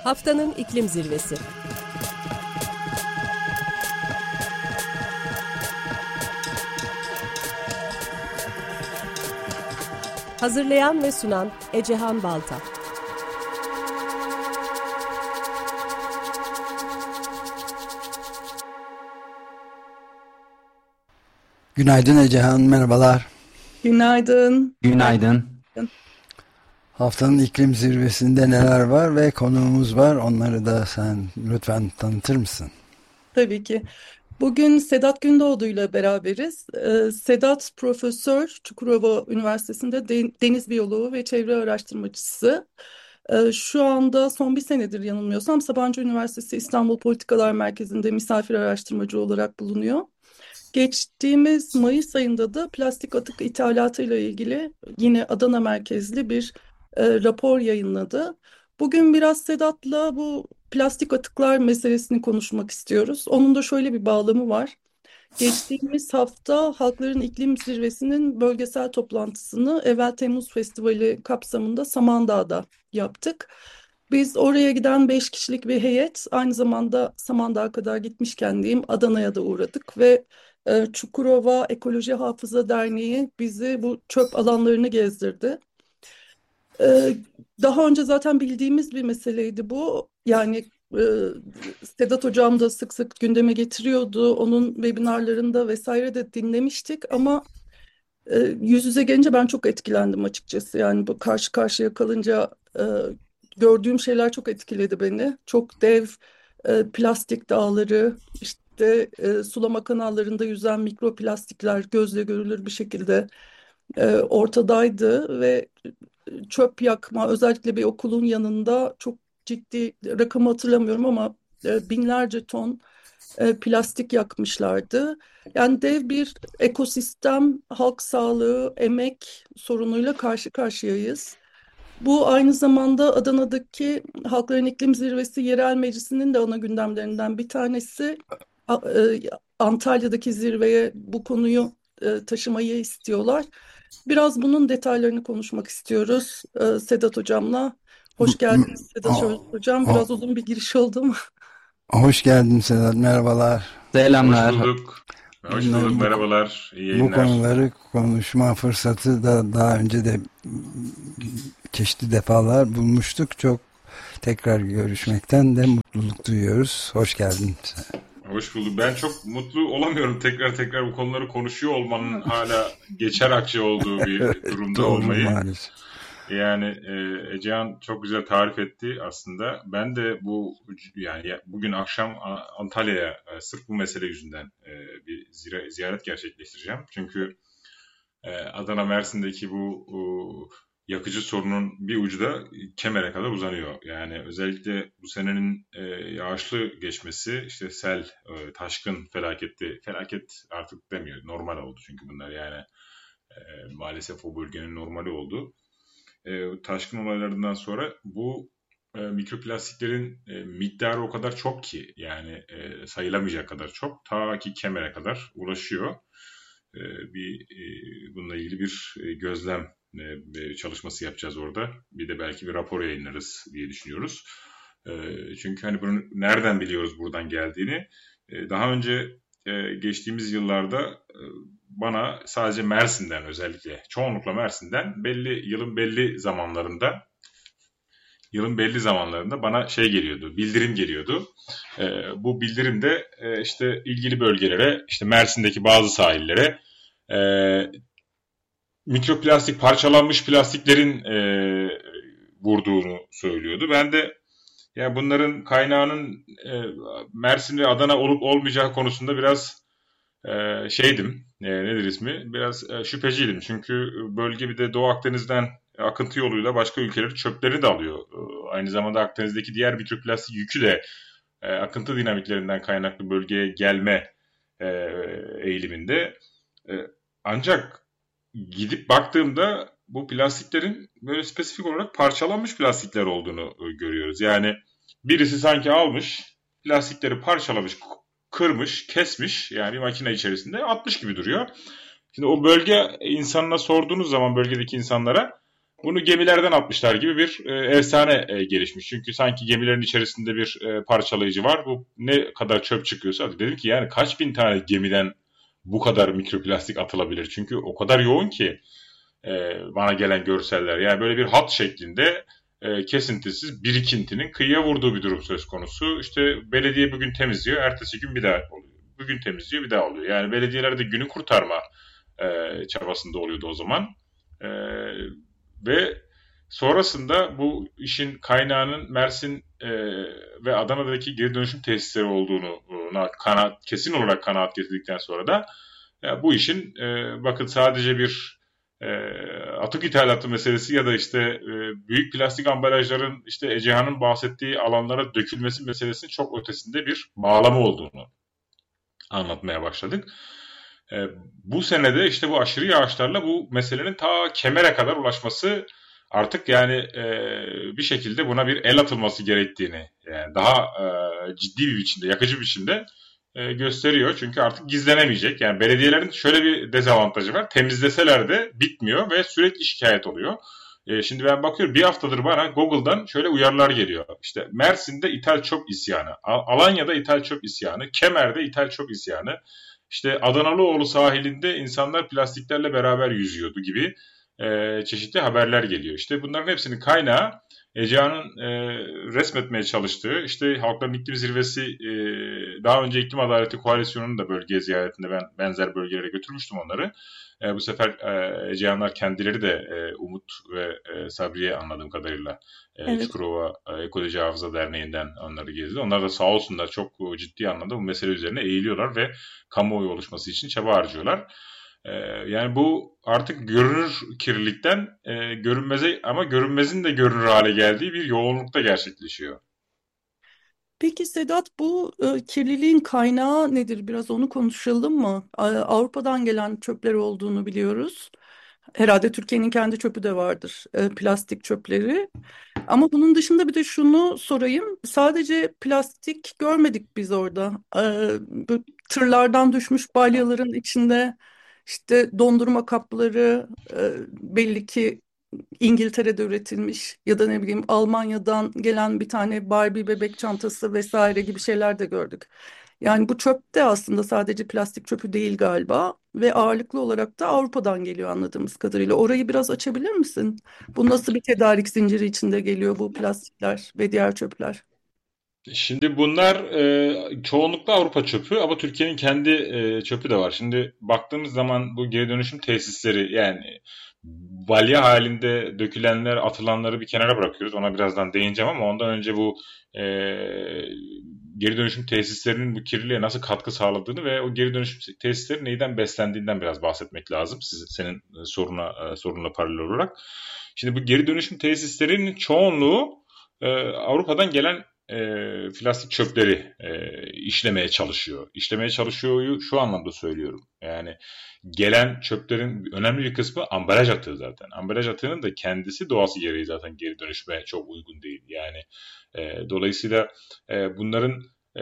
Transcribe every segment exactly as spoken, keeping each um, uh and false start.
Haftanın iklim zirvesi. Hazırlayan ve sunan Ecehan Balta. Günaydın Ecehan, merhabalar. Günaydın. Günaydın. Haftanın iklim zirvesinde neler var ve konuğumuz var. Onları da sen lütfen tanıtır mısın? Tabii ki. Bugün Sedat Gündoğdu ile beraberiz. Ee, Sedat profesör, Çukurova Üniversitesi'nde de- deniz biyoloğu ve çevre araştırmacısı. Ee, şu anda son bir senedir yanılmıyorsam Sabancı Üniversitesi İstanbul Politikalar Merkezi'nde misafir araştırmacı olarak bulunuyor. Geçtiğimiz Mayıs ayında da plastik atık ithalatıyla ilgili yine Adana merkezli bir e, rapor yayınladı. Bugün biraz Sedat'la bu plastik atıklar meselesini konuşmak istiyoruz. Onun da şöyle bir bağlamı var. Geçtiğimiz hafta Halkların İklim Zirvesi'nin bölgesel toplantısını Evvel Temmuz Festivali kapsamında Samandağ'da yaptık. Biz oraya giden beş kişilik bir heyet aynı zamanda Samandağ'a kadar gitmişken diyeyim Adana'ya da uğradık ve e, Çukurova Ekoloji Hafıza Derneği bizi bu çöp alanlarını gezdirdi. E, Daha önce zaten bildiğimiz bir meseleydi bu. Yani e, Sedat Hocam da sık sık gündeme getiriyordu. Onun webinarlarında vesaire de dinlemiştik ama e, yüz yüze gelince ben çok etkilendim açıkçası. Yani bu karşı karşıya kalınca e, gördüğüm şeyler çok etkiledi beni. Çok dev e, plastik dağları, işte e, sulama kanallarında yüzen mikroplastikler gözle görülür bir şekilde e, ortadaydı ve çöp yakma özellikle bir okulun yanında çok ciddi rakamı hatırlamıyorum ama e, binlerce ton e, plastik yakmışlardı. Yani dev bir ekosistem, halk sağlığı, emek sorunuyla karşı karşıyayız. Bu aynı zamanda Adana'daki Halkların İklim Zirvesi Yerel Meclisi'nin de ana gündemlerinden bir tanesi. A- e, Antalya'daki zirveye bu konuyu e, taşımayı istiyorlar. Biraz bunun detaylarını konuşmak istiyoruz e, Sedat Hocam'la. Hoş geldiniz Sedat Hocam. Biraz uzun bir giriş oldu mu? Hoş geldin Sedat, merhabalar. Selamlar. Hoş bulduk. Hoş bulduk, Bu- merhabalar. İyi Bu yayınlar. konuları konuşma fırsatı da daha önce de çeşitli defalar bulmuştuk. Çok tekrar görüşmekten de mutluluk duyuyoruz. Hoş geldin. Hoş bulduk. Ben çok mutlu olamıyorum tekrar tekrar bu konuları konuşuyor olmanın hala geçer akçe olduğu bir durumda Doğru, olmayı. maalesef. Yani e, Ecehan çok güzel tarif etti aslında. Ben de bu yani bugün akşam Antalya'ya e, sırf bu mesele yüzünden e, bir zira- ziyaret gerçekleştireceğim. Çünkü e, Adana Mersin'deki bu o, yakıcı sorunun bir ucu da Kemer'e kadar uzanıyor. Yani özellikle bu senenin e, yağışlı geçmesi, işte sel, e, taşkın felaketi, felaket artık demiyor, normal oldu çünkü bunlar yani e, maalesef o bölgenin normali oldu. E, taşkın olaylarından sonra bu e, mikroplastiklerin e, miktarı o kadar çok ki yani e, sayılamayacak kadar çok, ta ki Kemer'e kadar ulaşıyor. E, bir e, bununla ilgili bir e, gözlem e, çalışması yapacağız orada. Bir de belki bir rapor yayınlarız diye düşünüyoruz. E, çünkü hani bunu nereden biliyoruz buradan geldiğini? E, daha önce e, geçtiğimiz yıllarda e, bana sadece Mersin'den, özellikle çoğunlukla Mersin'den belli yılın belli zamanlarında yılın belli zamanlarında bana şey geliyordu, bildirim geliyordu. E, bu bildirim de e, işte ilgili bölgelere, işte Mersin'deki bazı sahillere e, mikroplastik, parçalanmış plastiklerin e, vurduğunu söylüyordu. Ben de ya bunların kaynağının e, Mersin ve Adana olup olmayacağı konusunda biraz e, şeydim, e, nedir ismi? Biraz e, şüpheciydim. Çünkü bölge bir de Doğu Akdeniz'den akıntı yoluyla başka ülkelerin çöpleri de alıyor. E, aynı zamanda Akdeniz'deki diğer mikroplastik yükü de e, akıntı dinamiklerinden kaynaklı bölgeye gelme e, eğiliminde. E, ancak gidip baktığımda bu plastiklerin böyle spesifik olarak parçalanmış plastikler olduğunu görüyoruz. Yani birisi sanki almış, plastikleri parçalamış, kırmış, kesmiş, yani bir makine içerisinde atmış gibi duruyor. Şimdi o bölge insanına sorduğunuz zaman, bölgedeki insanlara Bunu gemilerden atmışlar gibi bir e, efsane e, gelişmiş. Çünkü sanki gemilerin içerisinde bir e, parçalayıcı var. Bu ne kadar çöp çıkıyorsa. Dedim ki yani kaç bin tane gemiden bu kadar mikroplastik atılabilir? Çünkü o kadar yoğun ki e, bana gelen görseller. Yani böyle bir hat şeklinde e, kesintisiz birikintinin kıyıya vurduğu bir durum söz konusu. İşte belediye bugün temizliyor, ertesi gün bir daha oluyor. Bugün temizliyor, bir daha oluyor. Yani belediyeler de günü kurtarma e, çabasında oluyordu o zaman. E, ve sonrasında bu işin kaynağının Mersin e, ve Adana'daki geri dönüşüm tesisleri olduğunu kanaat, kesin olarak kanaat getirdikten sonra da ya bu işin e, bakın sadece bir e, atık ithalatı meselesi ya da işte e, büyük plastik ambalajların işte Ecehan'ın bahsettiği alanlara dökülmesi meselesinin çok ötesinde bir bağlama olduğunu anlatmaya başladık. E, bu senede işte bu aşırı yağışlarla bu meselenin ta Kemer'e kadar ulaşması artık yani e, bir şekilde buna bir el atılması gerektiğini yani daha e, ciddi bir biçimde, yakıcı bir biçimde e, gösteriyor. Çünkü artık gizlenemeyecek. Yani belediyelerin şöyle bir dezavantajı var. Temizleseler de bitmiyor ve sürekli şikayet oluyor. E, şimdi ben bakıyorum bir haftadır bana Google'dan şöyle uyarılar geliyor. İşte Mersin'de ithal çöp isyanı, Alanya'da ithal çöp isyanı, Kemer'de ithal çöp isyanı, işte Adanalıoğlu sahilinde insanlar plastiklerle beraber yüzüyordu gibi e, çeşitli haberler geliyor. İşte bunların hepsinin kaynağı Ecehan'ın e, resmetmeye çalıştığı, işte Halkların İklim Zirvesi, e, daha önce İklim Adaleti Koalisyonu'nun da bölge ziyaretinde ben benzer bölgelere götürmüştüm onları. E, bu sefer e, Ecehanlar kendileri de e, Umut ve e, Sabriye anladığım kadarıyla e, evet. Çukurova e, Ekoloji Hafıza Derneği'nden onları gezdi. Onlar da sağ olsunlar çok ciddi anlamda bu mesele üzerine eğiliyorlar ve kamuoyu oluşması için çaba harcıyorlar. Ee, yani bu artık görünür kirlilikten e, görünmeze ama görünmezin de görünür hale geldiği bir yoğunlukta gerçekleşiyor. Peki Sedat, bu e, kirliliğin kaynağı nedir? Biraz onu konuşalım mı? A- Avrupa'dan gelen çöpler olduğunu biliyoruz. Herhalde Türkiye'nin kendi çöpü de vardır, e, plastik çöpleri. Ama bunun dışında bir de şunu sorayım. Sadece plastik görmedik biz orada. E, bu tırlardan düşmüş balyaların içinde işte dondurma kapları, e, belli ki İngiltere'de üretilmiş ya da ne bileyim Almanya'dan gelen bir tane Barbie bebek çantası vesaire gibi şeyler de gördük. Yani bu çöp de aslında sadece plastik çöpü değil galiba ve ağırlıklı olarak da Avrupa'dan geliyor anladığımız kadarıyla. Orayı biraz açabilir misin? Bu nasıl bir tedarik zinciri içinde geliyor bu plastikler ve diğer çöpler? Şimdi bunlar e, çoğunlukla Avrupa çöpü ama Türkiye'nin kendi e, çöpü de var. Şimdi baktığımız zaman bu geri dönüşüm tesisleri yani balya halinde dökülenler, atılanları bir kenara bırakıyoruz. Ona birazdan değineceğim ama ondan önce bu e, geri dönüşüm tesislerinin bu kirliliğe nasıl katkı sağladığını ve o geri dönüşüm tesisleri neyden beslendiğinden biraz bahsetmek lazım. Sizin, senin soruna, sorunla paralel olarak. Şimdi bu geri dönüşüm tesislerinin çoğunluğu e, Avrupa'dan gelen e, plastik çöpleri e, işlemeye çalışıyor. İşlemeye çalışıyor şu anlamda söylüyorum. Yani gelen çöplerin önemli bir kısmı ambalaj atığı zaten. Ambalaj atığının da kendisi doğası gereği zaten geri dönüşmeye çok uygun değil. Yani e, dolayısıyla e, bunların e,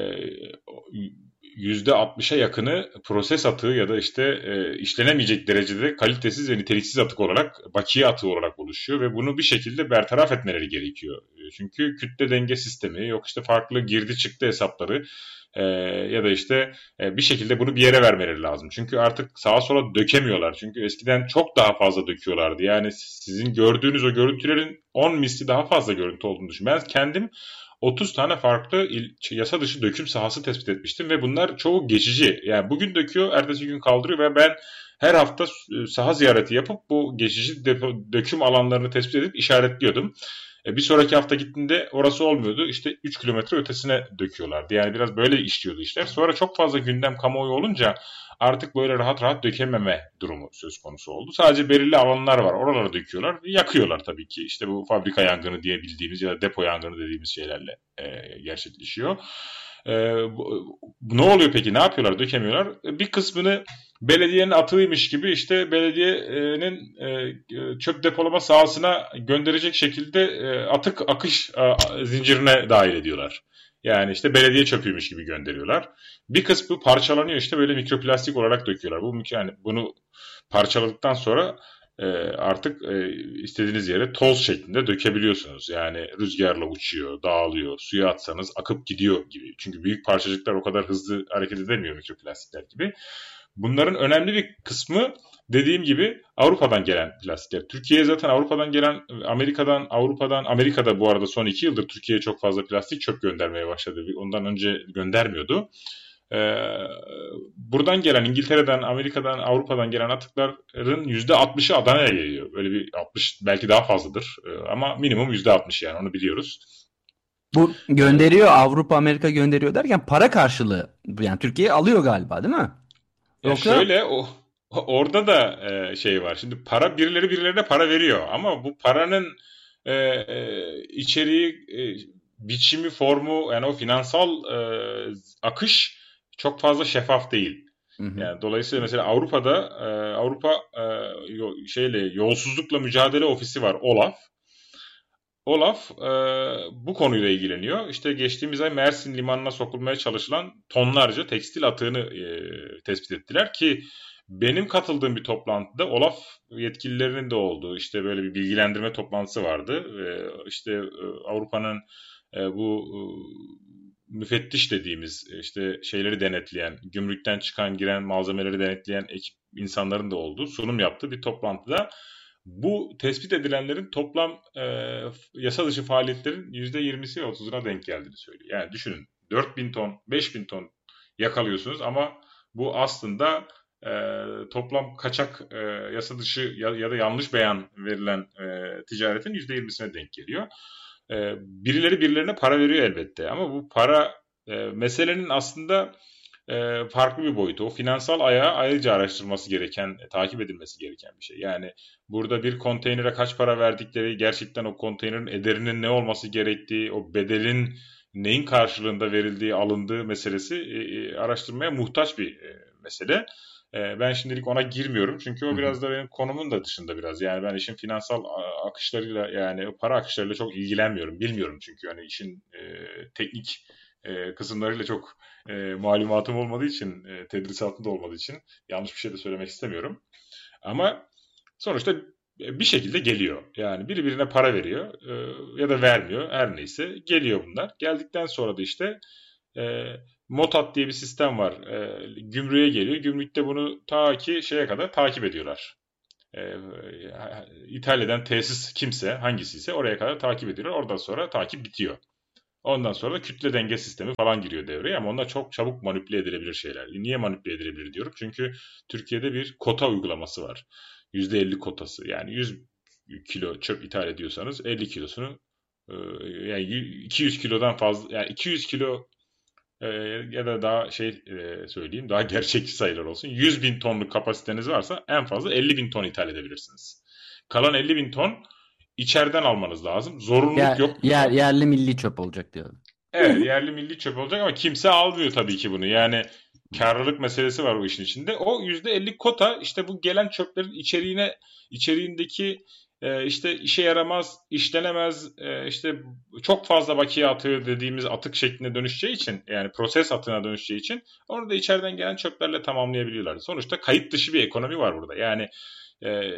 yüzde altmışa yakını proses atığı ya da işte e, işlenemeyecek derecede kalitesiz ve niteliksiz atık olarak, bakiye atığı olarak oluşuyor ve bunu bir şekilde bertaraf etmeleri gerekiyor. Çünkü kütle denge sistemi, yok işte farklı girdi çıktı hesapları e, ya da işte e, bir şekilde bunu bir yere vermeleri lazım. Çünkü artık sağa sola dökemiyorlar. Çünkü eskiden çok daha fazla döküyorlardı. Yani sizin gördüğünüz o görüntülerin on misli daha fazla görüntü olduğunu düşünüyorum. Ben kendim otuz tane farklı il, yasa dışı döküm sahası tespit etmiştim ve bunlar çoğu geçici. Yani bugün döküyor, ertesi gün kaldırıyor ve ben her hafta saha ziyareti yapıp bu geçici depo, döküm alanlarını tespit edip işaretliyordum. E, bir sonraki hafta gittiğinde orası olmuyordu. İşte üç kilometre ötesine döküyorlardı. Yani biraz böyle işliyordu işler. Sonra çok fazla gündem kamuoyu olunca artık böyle rahat rahat dökememe durumu söz konusu oldu. Sadece belirli alanlar var. Oralara döküyorlar. Yakıyorlar tabii ki. İşte bu fabrika yangını diye bildiğimiz ya da depo yangını dediğimiz şeylerle e, gerçekleşiyor. E, bu, ne oluyor peki? Ne yapıyorlar? Dökemiyorlar. Bir kısmını belediyenin atığıymış gibi işte belediyenin e, çöp depolama sahasına gönderecek şekilde e, atık akış e, zincirine dahil ediyorlar. Yani işte belediye çöpüymüş gibi gönderiyorlar. Bir kısmı parçalanıyor işte böyle mikroplastik olarak döküyorlar. Bu yani bunu parçaladıktan sonra e, artık e, istediğiniz yere toz şeklinde dökebiliyorsunuz. Yani rüzgarla uçuyor, dağılıyor, suya atsanız akıp gidiyor gibi. Çünkü büyük parçacıklar o kadar hızlı hareket edemiyor mikroplastikler gibi. Bunların önemli bir kısmı dediğim gibi Avrupa'dan gelen plastikler. Türkiye'ye zaten Avrupa'dan gelen, Amerika'dan, Avrupa'dan, Amerika'da bu arada son iki yıldır Türkiye'ye çok fazla plastik çöp göndermeye başladı. Ondan önce göndermiyordu. Ee, buradan gelen, İngiltere'den, Amerika'dan, Avrupa'dan gelen atıkların yüzde altmışı Adana'ya geliyor. Böyle bir altmış belki daha fazladır. Ee, ama minimum yüzde altmış yani onu biliyoruz. Bu gönderiyor, Avrupa, Amerika gönderiyor derken para karşılığı. Yani Türkiye alıyor galiba, değil mi? Ya Yoksa şöyle o orada da e, şey var. Şimdi para birileri birilerine para veriyor ama bu paranın e, e, içeriği, e, biçimi, formu yani o finansal e, akış çok fazla şeffaf değil. Hı hı. Yani dolayısıyla mesela Avrupa'da e, Avrupa e, yo- şeyle yolsuzlukla mücadele ofisi var, OLAF. Olaf e, bu konuyla ilgileniyor. İşte geçtiğimiz ay Mersin limanına sokulmaya çalışılan tonlarca tekstil atığını e, tespit ettiler ki benim katıldığım bir toplantıda Olaf yetkililerinin de olduğu işte böyle bir bilgilendirme toplantısı vardı. E, işte e, Avrupa'nın e, bu e, müfettiş dediğimiz işte şeyleri denetleyen, gümrükten çıkan giren malzemeleri denetleyen ekip insanların da olduğu sunum yaptığı bir toplantıda bu tespit edilenlerin toplam e, yasa dışı faaliyetlerin yüzde yirmisi ve otuzuna denk geldiğini söylüyor. Yani düşünün dört bin ton, beş bin ton yakalıyorsunuz ama bu aslında e, toplam kaçak e, yasa dışı ya, ya da yanlış beyan verilen e, ticaretin yüzde yirmisine denk geliyor. E, birileri birilerine para veriyor elbette ama bu para e, meselenin aslında e, farklı bir boyutu. O finansal ayağı ayrıca araştırılması gereken, e, takip edilmesi gereken bir şey. Yani burada bir konteynere kaç para verdikleri, gerçekten o konteynerin ederinin ne olması gerektiği, o bedelin neyin karşılığında verildiği, alındığı meselesi e, e, araştırmaya muhtaç bir e, mesele. E, ben şimdilik ona girmiyorum çünkü o biraz da benim konumun da dışında biraz. Yani ben işin finansal a- akışlarıyla yani para akışlarıyla çok ilgilenmiyorum, bilmiyorum çünkü hani işin e, teknik e, kısımlarıyla çok e, malumatım olmadığı için, e, tedrisatım da olmadığı için yanlış bir şey de söylemek istemiyorum. Ama sonuçta bir şekilde geliyor. Yani biri birine para veriyor e, ya da vermiyor. Her neyse geliyor bunlar. Geldikten sonra da işte e, MOTAD diye bir sistem var. E, gümrüğe geliyor. Gümrükte bunu ta ki şeye kadar takip ediyorlar. E, ithal eden tesis kimse, hangisi ise oraya kadar takip ediyorlar. Oradan sonra takip bitiyor. Ondan sonra da kütle denge sistemi falan giriyor devreye ama onlar çok çabuk manipüle edilebilir şeyler. Niye manipüle edilebilir diyorum? Çünkü Türkiye'de bir kota uygulaması var. yüzde elli kotası. Yani yüz kilo çöp ithal ediyorsanız elli kilosunu e, yani iki yüz kilodan fazla yani iki yüz kilo e, ya da daha şey e, söyleyeyim daha gerçekçi sayılar olsun. yüz bin tonluk kapasiteniz varsa en fazla elli bin ton ithal edebilirsiniz. Kalan elli bin ton içeriden almanız lazım. Zorunluluk yer, yok. yer, yerli milli çöp olacak diyor. Evet, yerli milli çöp olacak ama kimse almıyor tabii ki bunu. Yani karlılık meselesi var o işin içinde. O yüzde elli kota işte bu gelen çöplerin içeriğine içeriğindeki e, işte işe yaramaz, işlenemez, e, işte çok fazla bakiye atığı dediğimiz atık şekline dönüşeceği için yani proses atığına dönüşeceği için onu da içeriden gelen çöplerle tamamlayabiliyorlar. Sonuçta kayıt dışı bir ekonomi var burada. Yani e,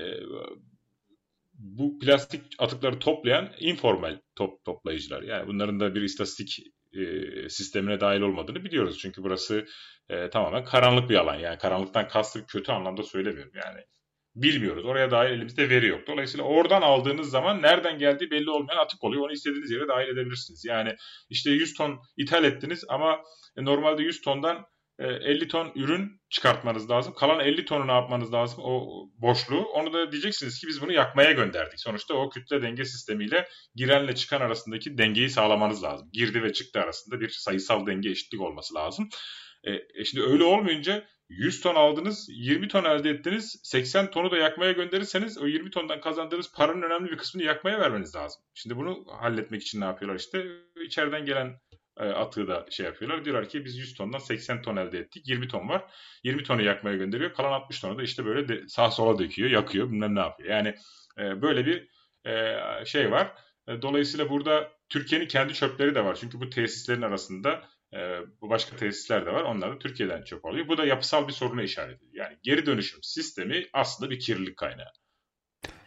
bu plastik atıkları toplayan informal top, toplayıcılar. Yani bunların da bir istatistik e, sistemine dahil olmadığını biliyoruz. Çünkü burası e, tamamen karanlık bir alan. Yani karanlıktan kastım kötü anlamda söylemiyorum. Yani bilmiyoruz. Oraya dair elimizde veri yok. Dolayısıyla oradan aldığınız zaman nereden geldiği belli olmayan atık oluyor. Onu istediğiniz yere dahil edebilirsiniz. Yani işte yüz ton ithal ettiniz ama normalde yüz tondan elli ton ürün çıkartmanız lazım. Kalan elli tonu ne yapmanız lazım? O boşluğu. Onu da diyeceksiniz ki biz bunu yakmaya gönderdik. Sonuçta o kütle denge sistemiyle girenle çıkan arasındaki dengeyi sağlamanız lazım. Girdi ve çıktı arasında bir sayısal denge eşitlik olması lazım. E, e şimdi öyle olmayınca yüz ton aldınız, yirmi ton elde ettiniz, seksen tonu da yakmaya gönderirseniz o yirmi tondan kazandığınız paranın önemli bir kısmını yakmaya vermeniz lazım. Şimdi bunu halletmek için ne yapıyorlar işte? İçeriden gelen atığı da şey yapıyorlar. Diyorlar ki biz yüz tondan seksen ton elde ettik. yirmi ton var. yirmi tonu yakmaya gönderiyor. Kalan altmış tonu da işte böyle de sağa sola döküyor, yakıyor, bilmem ne yapıyor. Yani e, böyle bir e, şey var. E, dolayısıyla burada Türkiye'nin kendi çöpleri de var. Çünkü bu tesislerin arasında e, bu başka tesisler de var. Onlar da Türkiye'den çöp alıyor. Bu da yapısal bir soruna işaret ediyor. Yani geri dönüşüm sistemi aslında bir kirlilik kaynağı.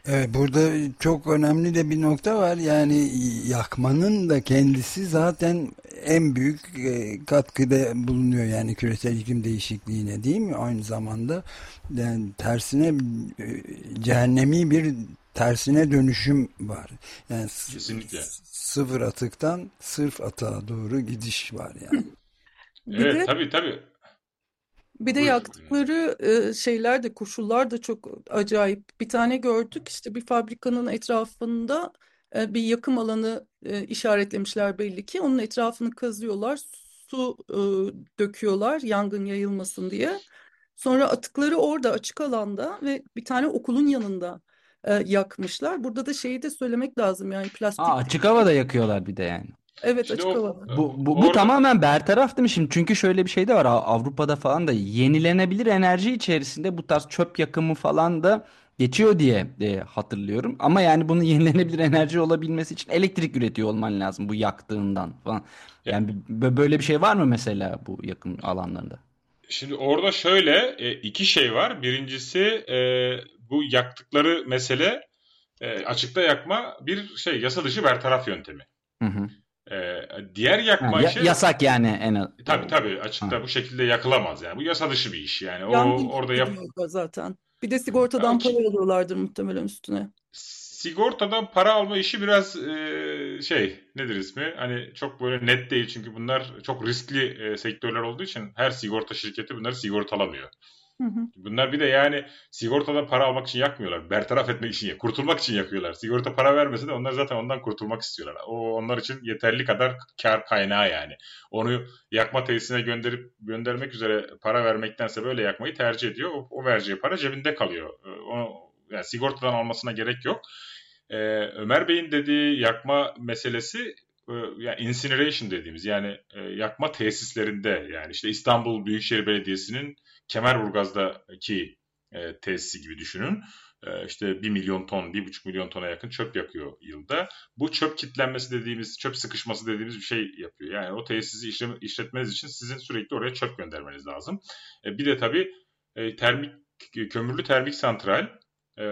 Evet, burada çok önemli de bir nokta var. Yani yakmanın da kendisi zaten en büyük e, katkıda bulunuyor. Yani küresel iklim değişikliğine, değil mi? Aynı zamanda yani tersine e, cehennemi bir tersine dönüşüm var. Yani Kesinlikle. sıfır atıktan sırf atığa doğru gidiş var yani. Bir Evet, de tabii tabii. Bir de Buyurun. buyurun. yaktıkları e, şeyler de koşullar da çok acayip. Bir tane gördük işte bir fabrikanın etrafında e, bir yakım alanı e, işaretlemişler belli ki. Onun etrafını kazıyorlar, su e, döküyorlar yangın yayılmasın diye. Sonra atıkları orada açık alanda ve bir tane okulun yanında e, yakmışlar. Burada da şeyi de söylemek lazım yani Aa, plastik. açık havada yakıyorlar bir de yani. Evet, Şimdi açık o havada. Bu, bu, bu orada tamamen bertaraf değil mi şimdi? Çünkü şöyle bir şey de var. Av- Avrupa'da falan da yenilenebilir enerji içerisinde bu tarz çöp yakımı falan da geçiyor diye e, hatırlıyorum. Ama yani bunun yenilenebilir enerji olabilmesi için elektrik üretiyor olman lazım bu yaktığından falan. ya, Yani b- böyle bir şey var mı mesela bu yakım alanlarında? şimdi orada şöyle e, iki şey var. Birincisi e, bu yaktıkları mesele e, açıkta yakma bir şey yasa dışı bertaraf yöntemi. Hı hı. E, diğer Ha, yakma ya- işi yasak yani en az. tabii tabii Ha. açıkta bu şekilde yakılamaz yani. Bu yasa dışı bir iş yani. O Yangın orada yap gidiyor zaten. Bir de ya o sigortadan para ki- alıyorlardır muhtemelen üstüne. sigortadan para alma işi biraz e, şey nedir ismi? Hani çok böyle net değil çünkü bunlar çok riskli e, sektörler olduğu için her sigorta şirketi bunları sigortalamıyor. Hı hı. Bunlar bir de yani sigortadan para almak için yakmıyorlar. Bertaraf etmek için, kurtulmak için yakıyorlar. Sigorta para vermese de onlar zaten ondan kurtulmak istiyorlar. O onlar için yeterli kadar kar kaynağı yani. Onu yakma tesisine gönderip göndermek üzere para vermektense böyle yakmayı tercih ediyor. O, o vereceği para cebinde kalıyor. O, yani sigortadan almasına gerek yok. Ee, Ömer Bey'in dediği yakma meselesi e, yani incineration dediğimiz yani e, yakma tesislerinde yani işte İstanbul Büyükşehir Belediyesi'nin Kemerburgaz'daki e, tesisi gibi düşünün. E, işte bir milyon ton, bir buçuk milyon tona yakın çöp yakıyor yılda. Bu çöp kitlenmesi dediğimiz, çöp sıkışması dediğimiz bir şey yapıyor. Yani o tesisi işlem, işletmeniz için sizin sürekli oraya çöp göndermeniz lazım. E, bir de tabii e, termik, kömürlü termik santral, e,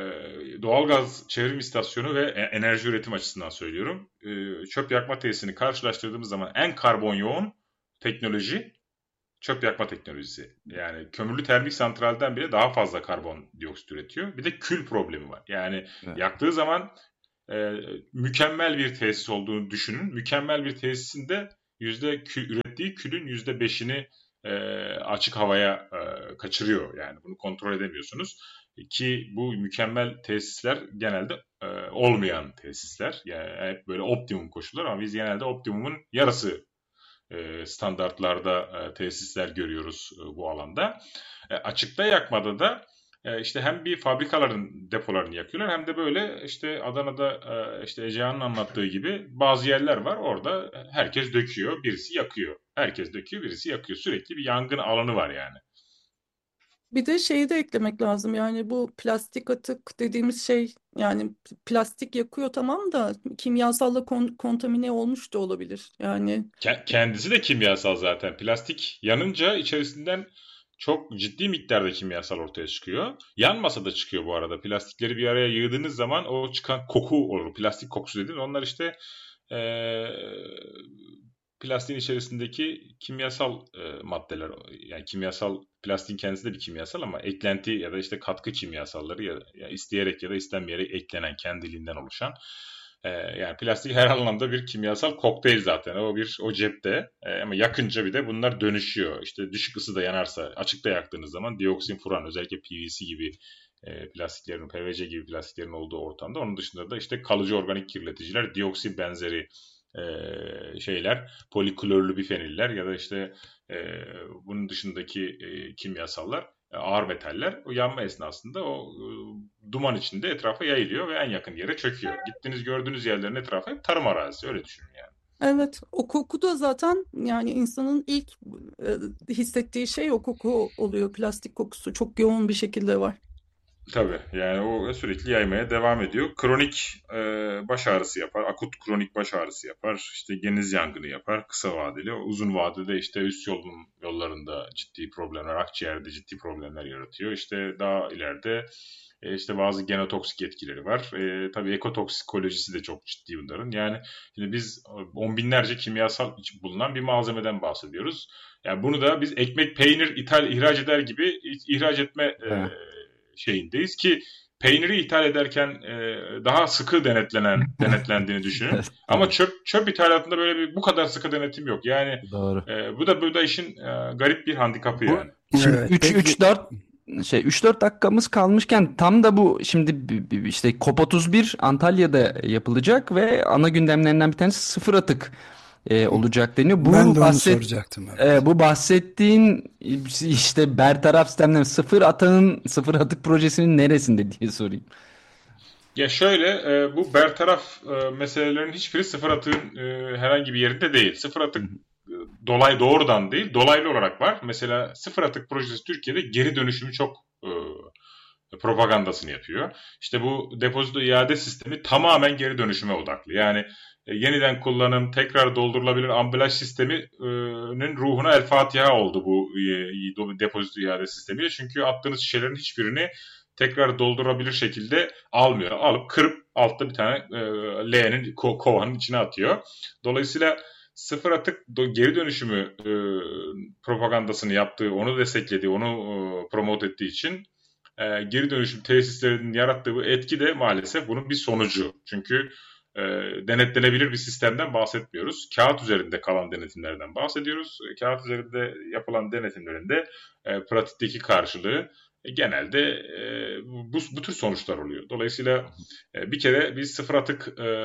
doğalgaz çevrim istasyonu ve enerji üretim açısından söylüyorum. E, çöp yakma tesisini karşılaştırdığımız zaman en karbon yoğun teknoloji çöp yakma teknolojisi. Yani kömürlü termik santralden bile daha fazla karbondioksit üretiyor. Bir de kül problemi var. Yani Evet. yaktığı zaman e, mükemmel bir tesis olduğunu düşünün. Mükemmel bir tesisin de yüzde kü, ürettiği külün yüzde beşini e, açık havaya e, kaçırıyor. Yani bunu kontrol edemiyorsunuz. Ki bu mükemmel tesisler genelde e, olmayan tesisler. Yani hep böyle optimum koşullar ama biz genelde optimumun yarısı e, standartlarda e, tesisler görüyoruz e, bu alanda. E, açıkta yakmada da e, işte hem bir fabrikaların depolarını yakıyorlar hem de böyle işte Adana'da e, işte Ecehan'ın anlattığı gibi bazı yerler var orada herkes döküyor, birisi yakıyor. Herkes döküyor, birisi yakıyor. Sürekli bir yangın alanı var yani. Bir de şeyi de eklemek lazım yani bu plastik atık dediğimiz şey yani plastik yakıyor tamam da kimyasalla kon- kontamine olmuş da olabilir. Yani Kendisi de kimyasal zaten. Plastik yanınca içerisinden çok ciddi miktarda kimyasal ortaya çıkıyor. Yanmasa da çıkıyor bu arada. Plastikleri bir araya yığdığınız zaman o çıkan koku olur. Plastik kokusu dediğin. Onlar işte ee, plastiğin içerisindeki kimyasal e, maddeler. Yani kimyasal, plastiğin kendisi de bir kimyasal ama eklenti ya da işte katkı kimyasalları ya, ya isteyerek ya da istenmeyerek eklenen kendiliğinden oluşan. Ee, yani plastik her anlamda bir kimyasal kokteyl zaten. O bir o cepte. Ee, ama yakınca bir de bunlar dönüşüyor. İşte düşük ısıda yanarsa, açıkta yaktığınız zaman dioksin, furan özellikle P V C gibi e, plastiklerin, P V C gibi plastiklerin olduğu ortamda. Onun dışında da işte kalıcı organik kirleticiler, dioksin benzeri e, şeyler, poliklorlu bifeniller ya da işte e, bunun dışındaki e, kimyasallar, ağır metaller o yanma esnasında o e, duman içinde etrafa yayılıyor ve en yakın yere çöküyor. Gittiğiniz gördüğünüz yerlerin etrafı hep tarım arazisi öyle düşünün yani. evet o koku da zaten yani insanın ilk e, hissettiği şey o koku oluyor. Plastik kokusu çok yoğun bir şekilde var. Tabii yani o sürekli yaymaya devam ediyor. Kronik e, baş ağrısı yapar, akut kronik baş ağrısı yapar, işte geniz yangını yapar, kısa vadeli. Uzun vadede işte üst yolun yollarında ciddi problemler, akciğerde ciddi problemler yaratıyor. İşte daha ileride e, işte bazı genotoksik etkileri var. E, tabii ekotoksikolojisi de çok ciddi bunların. Yani şimdi biz on binlerce kimyasal bulunan bir malzemeden bahsediyoruz. Yani bunu da biz ekmek, peynir ithal, ihraç eder gibi ihraç etme e, Evet. şeyindeyiz ki peyniri ithal ederken e, daha sıkı denetlenen denetlendiğini düşünün. Evet, Ama tabii. çöp çöp ithalatında böyle bir bu kadar sıkı denetim yok. Yani Doğru. e, bu da bu da işin e, garip bir handikapı Bu yani. şimdi Evet, üç peki. üç dört şey üç dört dakikamız kalmışken tam da bu şimdi bi- bi- işte COP otuz bir Antalya'da yapılacak ve ana gündemlerinden bir tanesi sıfır atık e, olacak deniyor. Bu Ben de onu bahset soracaktım. Evet. e, bu bahsettiğin işte bertaraf sistemlerin sıfır atağın sıfır atık projesinin neresinde diye sorayım. Ya şöyle e, bu bertaraf e, meselelerin hiçbiri sıfır atığın e, herhangi bir yerinde değil. Sıfır Hı atık hı. e, dolay doğrudan değil, dolaylı olarak var. Mesela sıfır atık projesi Türkiye'de geri dönüşümü çok e, propagandasını yapıyor. İşte bu depozito iade sistemi tamamen geri dönüşüme odaklı. Yani e, yeniden kullanım, tekrar doldurulabilir ambalaj sisteminin ruhuna El Fatiha oldu bu e, depozito iade sistemi. Çünkü attığınız şişelerin hiçbirini tekrar doldurabilir şekilde almıyor. Alıp kırıp altta bir tane e, leğenin ko- kovanın içine atıyor. Dolayısıyla sıfır atık do- geri dönüşümü e, propagandasını yaptığı, onu desteklediği, onu e, promote ettiği için e, geri dönüşüm tesislerinin yarattığı bu etki de maalesef bunun bir sonucu. Çünkü e, denetlenebilir bir sistemden bahsetmiyoruz. Kağıt üzerinde kalan denetimlerden bahsediyoruz. E, kağıt üzerinde yapılan denetimlerin de e, pratikteki karşılığı e, genelde e, bu, bu tür sonuçlar oluyor. Dolayısıyla e, bir kere biz sıfır atık e,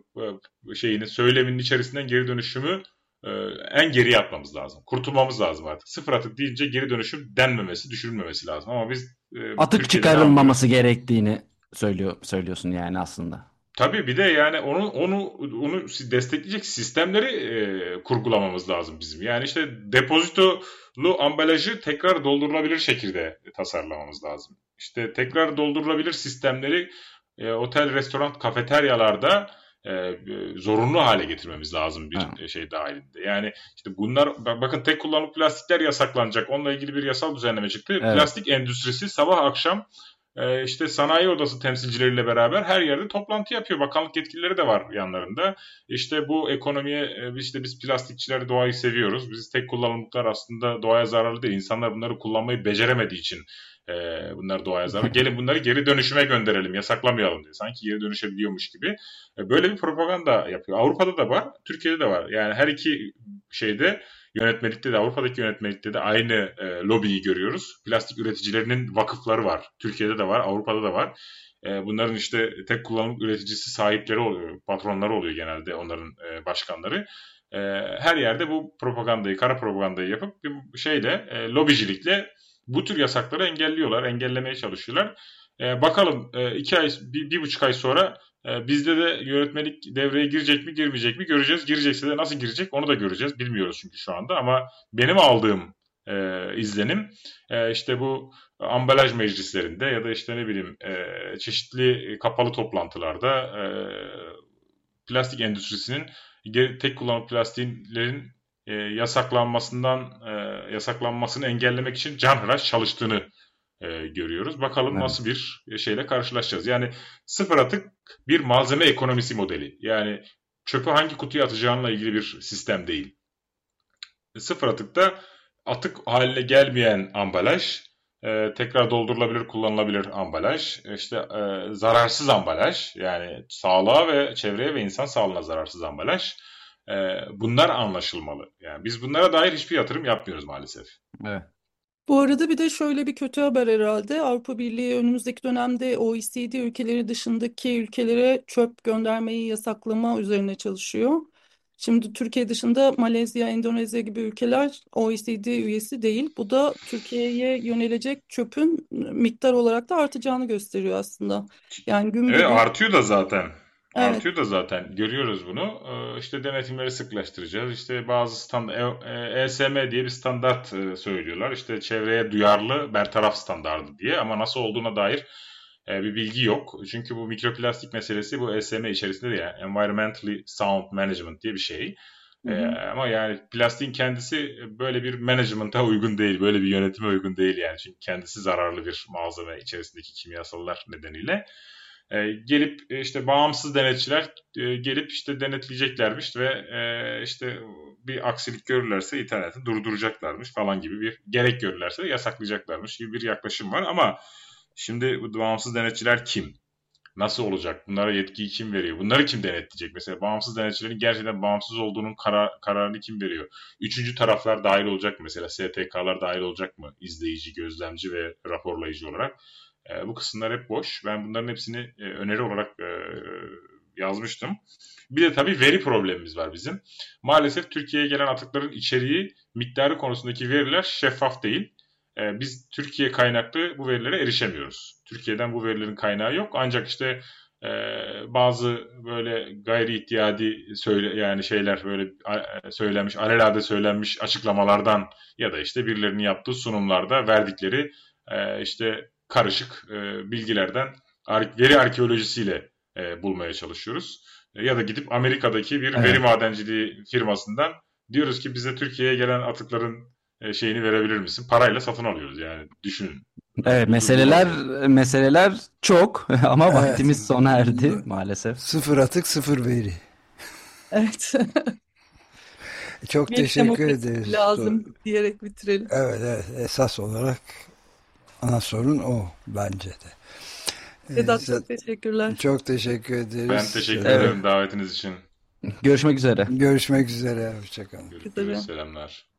e, şeyini söyleminin içerisinden geri dönüşümü e, en geriye atmamız lazım. Kurtulmamız lazım artık. Sıfır atık deyince geri dönüşüm denmemesi, düşünülmemesi lazım. Ama biz e, Atık Türkiye'de ne anlıyoruz? çıkarılmaması gerektiğini söylüyor söylüyorsun yani aslında. Tabii bir de yani onu onu onu destekleyecek sistemleri e, kurgulamamız lazım bizim. Yani işte depozitolu ambalajı tekrar doldurulabilir şekilde tasarlamamız lazım. İşte tekrar doldurulabilir sistemleri e, otel, restoran, kafeteryalarda e, e, zorunlu hale getirmemiz lazım bir Ha, e, şey dahilinde. Yani işte bunlar bak- bakın tek kullanımlı plastikler yasaklanacak. Onunla ilgili bir yasal düzenleme çıktı. evet. Plastik endüstrisi sabah akşam e, işte sanayi odası temsilcileriyle beraber her yerde toplantı yapıyor. Bakanlık yetkilileri de var yanlarında. İşte bu ekonomiye e, işte biz plastikçiler doğayı seviyoruz. Biz tek kullanımlıklar aslında doğaya zararlı değil. İnsanlar bunları kullanmayı beceremediği için e, bunlar doğaya zararlı. Gelin bunları geri dönüşüme gönderelim, yasaklamayalım diye. Sanki geri dönüşebiliyormuş gibi. E, böyle bir propaganda yapıyor. Avrupa'da da var, Türkiye'de de var. Yani her iki şeyde yönetmelikte de Avrupa'daki yönetmelikte de aynı e, lobiyi görüyoruz. Plastik üreticilerinin vakıfları var. Türkiye'de de var, Avrupa'da da var. E, bunların işte tek kullanımlık üreticisi sahipleri oluyor, patronları oluyor genelde onların e, başkanları. E, her yerde bu propagandayı, kara propagandayı yapıp bir şeyle, e, lobicilikle bu tür yasakları engelliyorlar, engellemeye çalışıyorlar. E, bakalım e, iki ay, bir, bir buçuk ay sonra e, bizde de yönetmelik devreye girecek mi, girmeyecek mi göreceğiz. Girecekse de nasıl girecek onu da göreceğiz. Bilmiyoruz çünkü şu anda ama benim aldığım e, izlenim e, işte bu ambalaj meclislerinde ya da işte ne bileyim e, çeşitli kapalı toplantılarda e, plastik endüstrisinin tek kullanımlı plastiklerin e, yasaklanmasından e, yasaklanmasını engellemek için canhıraş çalıştığını e, görüyoruz. Bakalım Evet. nasıl bir şeyle karşılaşacağız. Yani sıfır atık bir malzeme ekonomisi modeli. Yani çöpü hangi kutuya atacağınla ilgili bir sistem değil. Sıfır atıkta atık haline gelmeyen ambalaj, e, tekrar doldurulabilir, kullanılabilir ambalaj, işte e, zararsız ambalaj, yani sağlığa ve çevreye ve insan sağlığına zararsız ambalaj. E, bunlar anlaşılmalı. Yani biz bunlara dair hiçbir yatırım yapmıyoruz maalesef. Evet. Bu arada bir de şöyle bir kötü haber herhalde. Avrupa Birliği önümüzdeki dönemde O E C D ülkeleri dışındaki ülkelere çöp göndermeyi yasaklama üzerine çalışıyor. Şimdi Türkiye dışında Malezya, Endonezya gibi ülkeler O E C D üyesi değil. Bu da Türkiye'ye yönelecek çöpün miktar olarak da artacağını gösteriyor aslında. Yani gün Evet, bir gün, artıyor da zaten. evet. Artıyor da zaten. Görüyoruz bunu. Ee, İşte denetimleri sıklaştıracağız. İşte bazı stand E S M diye bir standart e, söylüyorlar. İşte çevreye duyarlı bertaraf standardı diye. Ama nasıl olduğuna dair e, bir bilgi yok. Çünkü bu mikroplastik meselesi bu E S M içerisinde de, yani Environmentally Sound Management diye bir şey. Hı E, hı. ama yani plastiğin kendisi böyle bir management'a uygun değil, böyle bir yönetime uygun değil yani. Çünkü kendisi zararlı bir malzeme içerisindeki kimyasallar nedeniyle. E, gelip e, işte bağımsız denetçiler e, gelip işte denetleyeceklermiş ve e, işte bir aksilik görürlerse interneti durduracaklarmış falan gibi bir, gerek görürlerse yasaklayacaklarmış gibi bir yaklaşım var. Ama şimdi bu bağımsız denetçiler kim? Nasıl olacak? Bunlara yetkiyi kim veriyor? Bunları kim denetleyecek? Mesela bağımsız denetçilerin gerçekten bağımsız olduğunun karar, kararını kim veriyor? Üçüncü taraflar dahil olacak mı? Mesela S T K'lar dahil olacak mı? İzleyici, gözlemci ve raporlayıcı olarak. E, bu kısımlar hep boş. Ben bunların hepsini e, öneri olarak e, yazmıştım. Bir de tabii veri problemimiz var bizim. Maalesef Türkiye'ye gelen atıkların içeriği, miktarı konusundaki veriler şeffaf değil. E, biz Türkiye kaynaklı bu verilere erişemiyoruz. Türkiye'den bu verilerin kaynağı yok. Ancak işte e, bazı böyle gayri ihtiyadi söyle yani şeyler böyle a- söylenmiş, alelade söylenmiş açıklamalardan ya da işte birilerinin yaptığı sunumlarda verdikleri e, işte karışık e, bilgilerden ar- veri arkeolojisiyle e, bulmaya çalışıyoruz. E, ya da gidip Amerika'daki bir veri Evet. madenciliği firmasından diyoruz ki bize Türkiye'ye gelen atıkların e, şeyini verebilir misin? Parayla satın alıyoruz yani, düşünün. Evet, Bu meseleler duruma meseleler çok ama Evet. vaktimiz sona erdi maalesef. Sıfır atık, sıfır veri. Evet. Çok Bir teşekkür demokrasi ederiz. lazım diyerek bitirelim. Evet, evet. Esas olarak ana sorun o bence de. Ee, Sedat, çok teşekkürler. Çok teşekkür ederiz. Ben teşekkür Ee, Evet. ederim davetiniz için. Görüşmek üzere. Görüşmek üzere. Hoşçakalın. Görüşürüz. Selamlar.